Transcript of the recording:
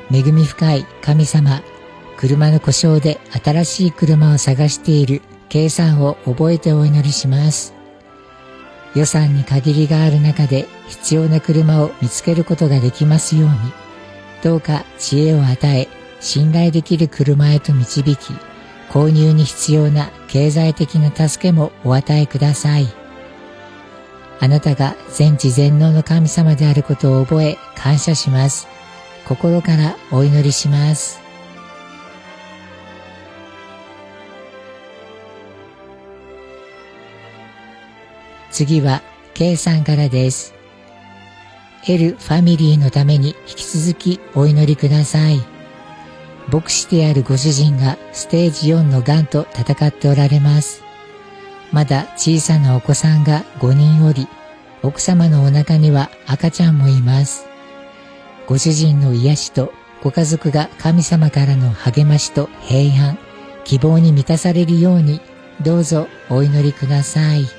恵み深い神様、車の故障で新しい車を探している K さんを覚えてお祈りします。予算に限りがある中で必要な車を見つけることができますように、どうか知恵を与え、信頼できる車へと導き、購入に必要な経済的な助けもお与えください。あなたが全知全能の神様であることを覚え感謝します。心からお祈りします。次は K さんからです。L ファミリーのために引き続きお祈りください。牧師であるご主人がステージ4のがんと戦っておられます。まだ小さなお子さんが5人おり、奥様のお腹には赤ちゃんもいます。ご主人の癒しとご家族が神様からの励ましと平安、希望に満たされるようにどうぞお祈りください。